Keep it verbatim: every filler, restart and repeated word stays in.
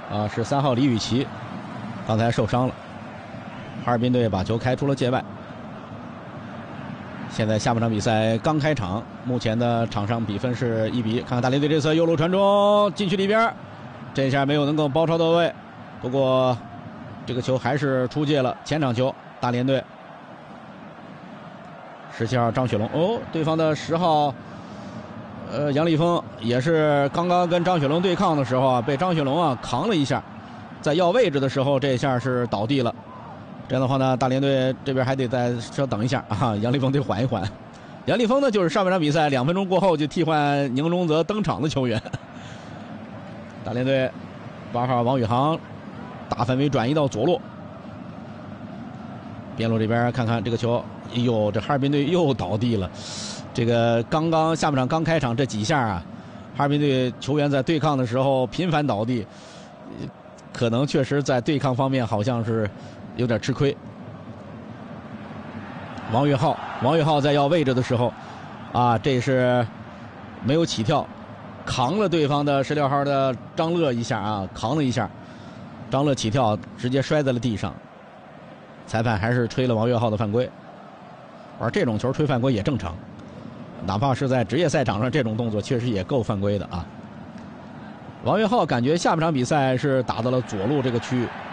啊，是三号李雨琦，刚才受伤了。哈尔滨队把球开出了界外。现在下半场比赛刚开场，目前的场上比分是一比。看看大连队这次右路传中，禁区里边，这下没有能够包抄到位。不过这个球还是出界了，前场球，大连队。十七号张雪龙，哦，对方的十号，呃，杨立峰也是刚刚跟张雪龙对抗的时候啊，被张雪龙啊扛了一下，在要位置的时候，这一下是倒地了。这样的话呢，大连队这边还得再稍等一下啊，杨立峰得缓一缓。杨立峰呢，就是上半场比赛两分钟过后就替换宁荣泽登场的球员。大连队八号王宇航大范围转移到左路，边路这边看看这个球，哎呦，这哈尔滨队又倒地了。这个刚刚下半场刚开场这几下啊，哈尔滨队球员在对抗的时候频繁倒地，可能确实在对抗方面好像是有点吃亏。王岳浩，王岳浩在要位置的时候，啊，这是没有起跳，扛了对方的十六号的张乐一下啊，扛了一下，张乐起跳直接摔在了地上，裁判还是吹了王岳浩的犯规。而这种球吹犯规也正常，哪怕是在职业赛场上，这种动作确实也够犯规的啊。王岳浩感觉下半场比赛是打到了左路这个区域，